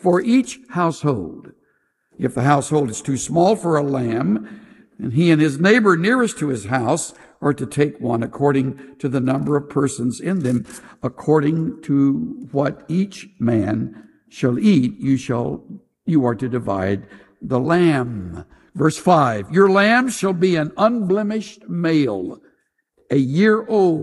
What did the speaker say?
for each household. If the household is too small for a lamb, and he and his neighbor nearest to his house are to take one according to the number of persons in them, according to what each man shall eat, you are to divide the lamb. Verse 5, your lamb shall be an unblemished male, a year old.